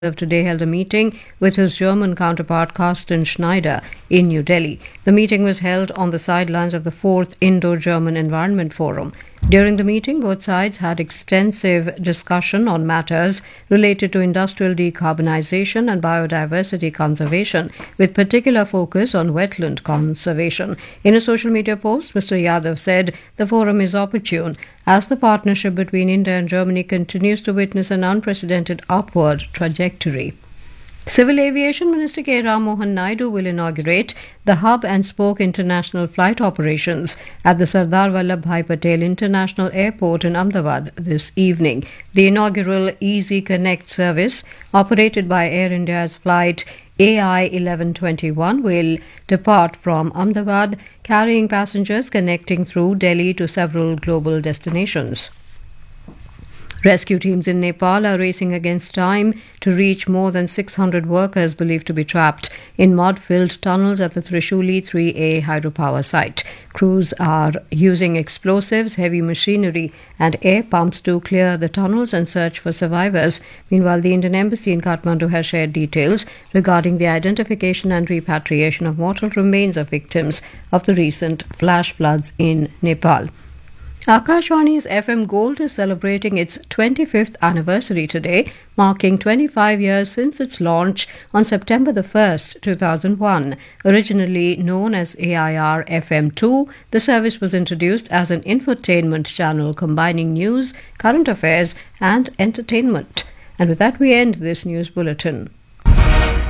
today held a meeting with his German counterpart Carsten Schneider in New Delhi. The meeting was held on the sidelines of the 4th Indo-German Environment Forum. During the meeting, both sides had extensive discussion on matters related to industrial decarbonization and biodiversity conservation, with particular focus on wetland conservation. In a social media post, Mr. Yadav said the forum is opportune as the partnership between India and Germany continues to witness an unprecedented upward trajectory. Civil Aviation Minister K. Ram Mohan Naidu will inaugurate the hub and spoke international flight operations at the Sardar Vallabhbhai Patel International Airport in Ahmedabad this evening. The inaugural Easy Connect service, operated by Air India's flight AI 1121, will depart from Ahmedabad, carrying passengers connecting through Delhi to several global destinations. Rescue teams in Nepal are racing against time to reach more than 600 workers believed to be trapped in mud-filled tunnels at the Trishuli 3A hydropower site. Crews are using explosives, heavy machinery and air pumps to clear the tunnels and search for survivors. Meanwhile, the Indian Embassy in Kathmandu has shared details regarding the identification and repatriation of mortal remains of victims of the recent flash floods in Nepal. Akashvani's FM Gold is celebrating its 25th anniversary today, marking 25 years since its launch on September the 1st, 2001. Originally known as AIR FM2, the service was introduced as an infotainment channel combining news, current affairs and entertainment. And with that, we end this news bulletin.